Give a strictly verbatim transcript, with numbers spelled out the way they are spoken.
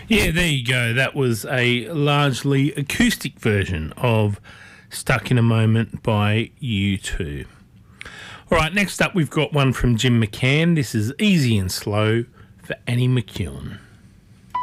Yeah, there you go. That was a largely acoustic version of Stuck in a Moment by U two. All right, next up we've got one from Jim McCann. This is Easy and Slow for Annie McEwen.